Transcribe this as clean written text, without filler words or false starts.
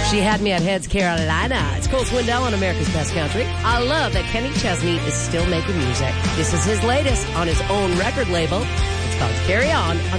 She Had Me at Heads, Carolina. It's Cole Swindell on America's Best Country. I love that Kenny Chesney is still making music. This is his latest on his own record label. It's called Carry On